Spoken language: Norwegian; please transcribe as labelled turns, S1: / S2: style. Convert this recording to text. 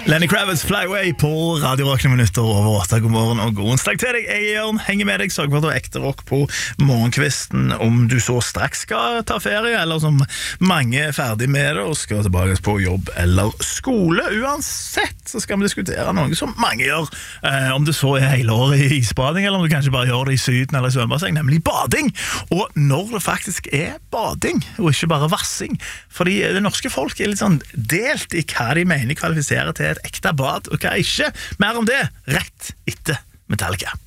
S1: Lenny Kravitz, Fly Away på Radio Rock minutter over 8. God morgen og god onsdag til deg. Jeg er Jørn, henger med deg, sørg for at du er ekte rock på morgenkvisten. Om du så straks skal ta ferie, eller som mange er ferdig med det og skal tilbake på jobb eller skole. Uansett så skal vi diskutere noe som mange gjør, om det så er hele året i isbading, eller om du kanskje bare gjør det i syden eller i svømmebasseng, nemlig bading. Og når det faktisk er bading, og ikke bare vassing, fordi det norske folk er litt sånn delt i hva de mener kvalifiserer til et ekte bad, og hva ikke. Mer om det rett etter Metallica.